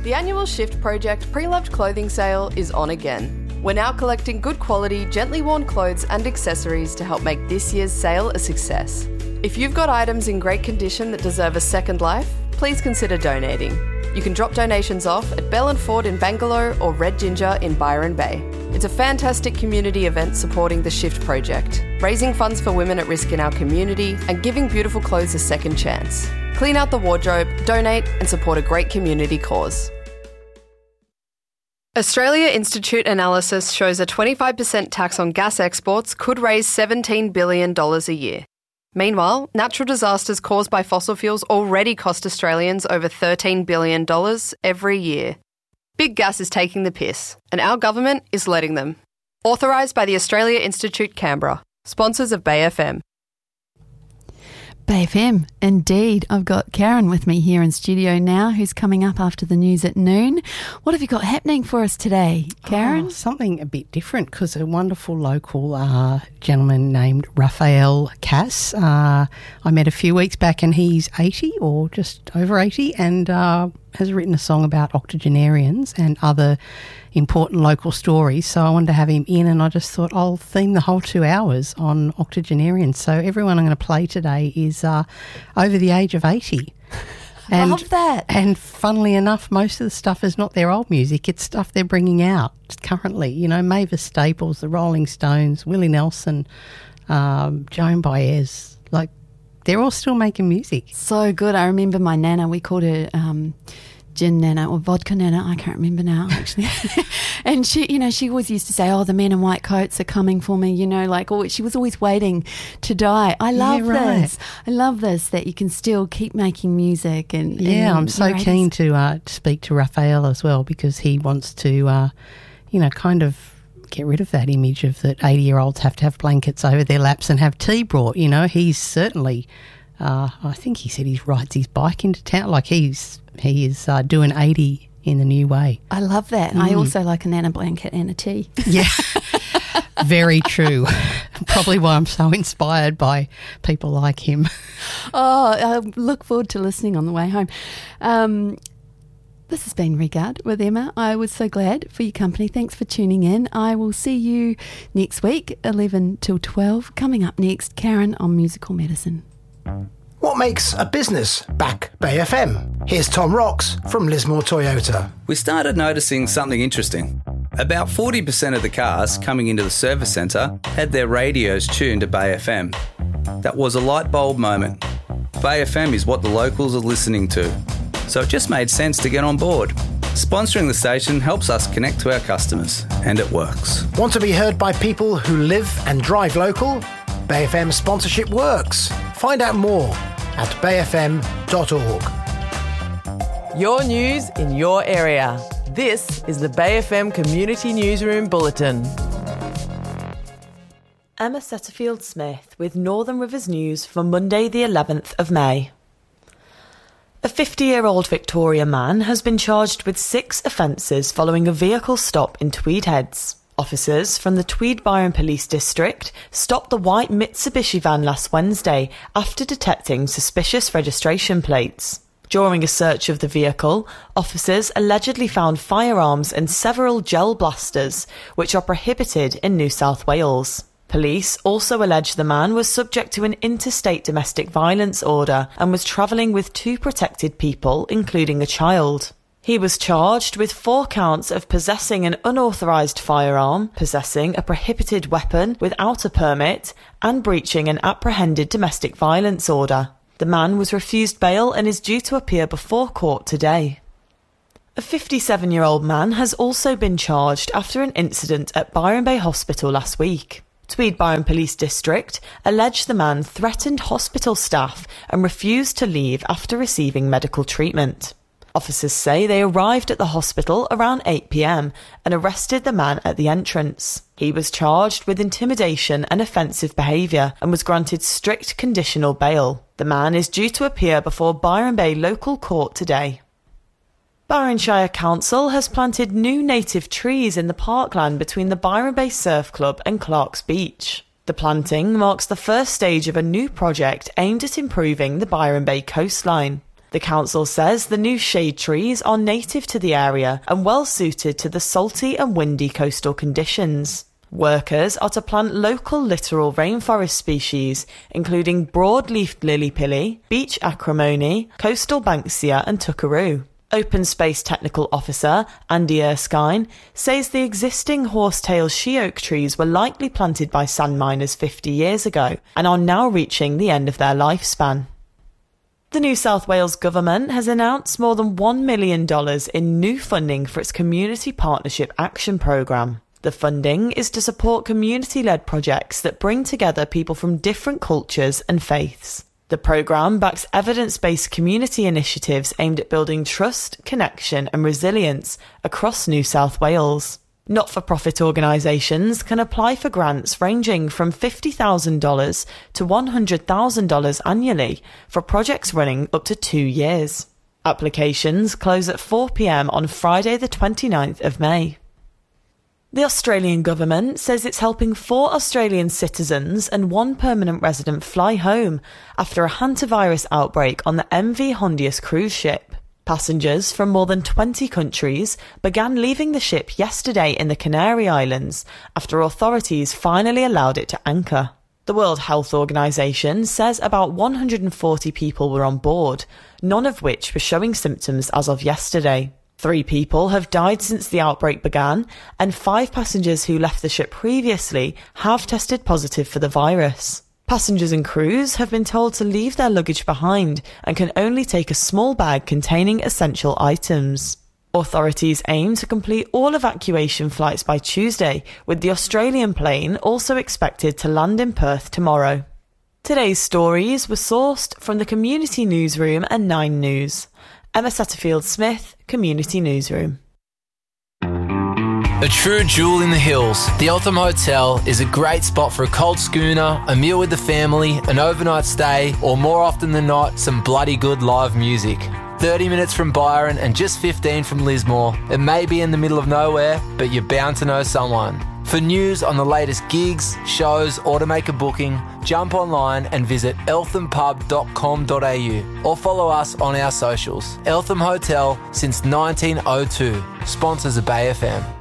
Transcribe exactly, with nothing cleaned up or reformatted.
The annual Shift Project pre-loved clothing sale is on again. We're now collecting good quality, gently worn clothes and accessories to help make this year's sale a success. If you've got items in great condition that deserve a second life, please consider donating. You can drop donations off at Bell and Ford in Bangalore or Red Ginger in Byron Bay. It's a fantastic community event supporting the Shift Project, raising funds for women at risk in our community and giving beautiful clothes a second chance. Clean out the wardrobe, donate and support a great community cause. Australia Institute analysis shows a twenty-five percent tax on gas exports could raise seventeen billion dollars a year. Meanwhile, natural disasters caused by fossil fuels already cost Australians over thirteen billion dollars every year. Big gas is taking the piss, and our government is letting them. Authorised by the Australia Institute Canberra. Sponsors of Bay F M. Bay F M, indeed. I've got Karen with me here in studio now, who's coming up after the news at noon. What have you got happening for us today, Karen? Oh, something a bit different, because a wonderful local uh, gentleman named Raphael Cass, uh, I met a few weeks back, and he's eighty or just over eighty, and uh, has written a song about octogenarians and other important local stories. So I wanted to have him in, and I just thought I'll theme the whole two hours on octogenarians. So everyone I'm going to play today is uh, over the age of eighty. And, Love that. And funnily enough, most of the stuff is not their old music. It's stuff they're bringing out currently. You know, Mavis Staples, the Rolling Stones, Willie Nelson, um, Joan Baez. Like, they're all still making music. So good. I remember my nana, we called her um, gin nana or vodka nana. I can't remember now, actually. And she, you know, she always used to say, oh, the men in white coats are coming for me, you know, like, oh, she was always waiting to die. I love yeah, right. this. I love this, that you can still keep making music. And Yeah, and, I'm so keen to uh, speak to Raphael as well, because he wants to, uh, you know, kind of get rid of that image of that eighty-year-olds have to have blankets over their laps and have tea brought. You know, he's certainly, uh, I think he said he rides his bike into town. Like he's he is uh, doing eighty in the new way. I love that. Mm. I also like a nana blanket and a tea. Yeah, very true. Probably why I'm so inspired by people like him. Oh, I look forward to listening on the way home. Um, This has been Regard with Emma. I was so glad for your company. Thanks for tuning in. I will see you next week, eleven till twelve. Coming up next, Karen on musical medicine. What makes a business back Bay F M? Here's Tom Rocks from Lismore Toyota. We started noticing something interesting. About forty percent of the cars coming into the service centre had their radios tuned to Bay F M. That was a light bulb moment. Bay F M is what the locals are listening to, so it just made sense to get on board. Sponsoring the station helps us connect to our customers, and it works. Want to be heard by people who live and drive local? Bay F M sponsorship works. Find out more at bay f m dot org. Your news in your area. This is the Bay F M Community Newsroom Bulletin. Emma Setterfield-Smith with Northern Rivers News for Monday the eleventh of May. A fifty-year-old Victoria man has been charged with six offences following a vehicle stop in Tweed Heads. Officers from the Tweed Byron Police District stopped the white Mitsubishi van last Wednesday after detecting suspicious registration plates. During a search of the vehicle, officers allegedly found firearms and several gel blasters, which are prohibited in New South Wales. Police also allege the man was subject to an interstate domestic violence order and was travelling with two protected people, including a child. He was charged with four counts of possessing an unauthorised firearm, possessing a prohibited weapon without a permit, and breaching an apprehended domestic violence order. The man was refused bail and is due to appear before court today. A fifty-seven-year-old man has also been charged after an incident at Byron Bay Hospital last week. Tweed Byron Police District alleged the man threatened hospital staff and refused to leave after receiving medical treatment. Officers say they arrived at the hospital around eight p m and arrested the man at the entrance. He was charged with intimidation and offensive behaviour and was granted strict conditional bail. The man is due to appear before Byron Bay Local Court today. Byron Shire Council has planted new native trees in the parkland between the Byron Bay Surf Club and Clark's Beach. The planting marks the first stage of a new project aimed at improving the Byron Bay coastline. The The council says the new shade trees are native to the area and well suited to the salty and windy coastal conditions. Workers are to plant local littoral rainforest species, including broad-leafed lily-pilly, beach acrimony, coastal banksia and tuckeroo. Open Space Technical Officer Andy Erskine says the existing horsetail sheoak trees were likely planted by sand miners fifty years ago and are now reaching the end of their lifespan. The New South Wales Government has announced more than one million dollars in new funding for its Community Partnership Action Programme. The funding is to support community-led projects that bring together people from different cultures and faiths. The programme backs evidence-based community initiatives aimed at building trust, connection and resilience across New South Wales. Not-for-profit organisations can apply for grants ranging from fifty thousand dollars to one hundred thousand dollars annually for projects running up to two years. Applications close at four p m on Friday the twenty-ninth of May. The Australian government says it's helping four Australian citizens and one permanent resident fly home after a hantavirus outbreak on the M V Hondius cruise ship. Passengers from more than twenty countries began leaving the ship yesterday in the Canary Islands after authorities finally allowed it to anchor. The World Health Organization says about one hundred forty people were on board, none of which were showing symptoms as of yesterday. Three people have died since the outbreak began, and five passengers who left the ship previously have tested positive for the virus. Passengers and crews have been told to leave their luggage behind and can only take a small bag containing essential items. Authorities aim to complete all evacuation flights by Tuesday, with the Australian plane also expected to land in Perth tomorrow. Today's stories were sourced from the Community Newsroom and Nine News. Emma Satterfield-Smith, Community Newsroom. A true jewel in the hills, the Eltham Hotel is a great spot for a cold schooner, a meal with the family, an overnight stay, or more often than not, some bloody good live music. thirty minutes from Byron and just fifteen from Lismore. It may be in the middle of nowhere, but you're bound to know someone. For news on the latest gigs, shows, or to make a booking, jump online and visit eltham pub dot com dot a u or follow us on our socials. Eltham Hotel since nineteen oh two, sponsors of Bay F M.